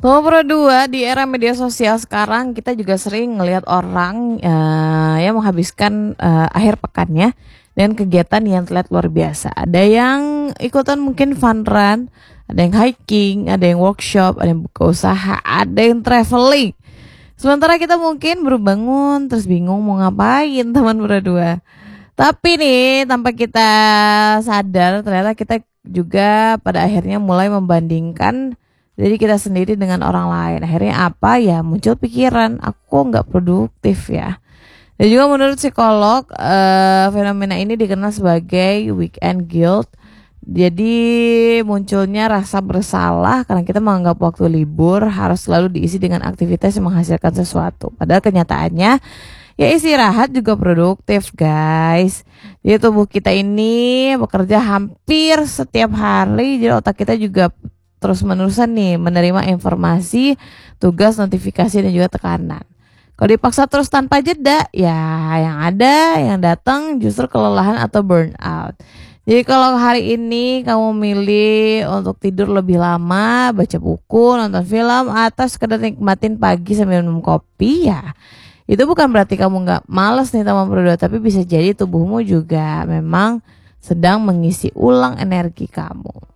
Nomor dua, di era media sosial sekarang kita juga sering ngelihat orang yang menghabiskan akhir pekannya dengan kegiatan yang terlihat luar biasa. Ada yang ikutan mungkin fun run, ada yang hiking, ada yang workshop, ada yang buka usaha, ada yang traveling. Sementara kita mungkin baru bangun terus bingung mau ngapain teman berdua. Tapi nih tanpa kita sadar ternyata kita juga pada akhirnya mulai membandingkan jadi kita sendiri dengan orang lain. Akhirnya apa ya, muncul pikiran aku nggak produktif ya. Dan juga menurut psikolog fenomena ini dikenal sebagai weekend guilt. Jadi munculnya rasa bersalah karena kita menganggap waktu libur harus selalu diisi dengan aktivitas yang menghasilkan sesuatu. Padahal kenyataannya ya istirahat juga produktif guys. Jadi tubuh kita ini bekerja hampir setiap hari. Jadi otak kita juga terus-menerusan nih menerima informasi, tugas, notifikasi dan juga tekanan. Kalau dipaksa terus tanpa jeda, ya yang datang justru kelelahan atau burnout. Jadi kalau hari ini kamu milih untuk tidur lebih lama, baca buku, nonton film, atau sekedar nikmatin pagi sambil minum kopi, ya itu bukan berarti kamu nggak malas nih teman berdua, tapi bisa jadi tubuhmu juga memang sedang mengisi ulang energi kamu.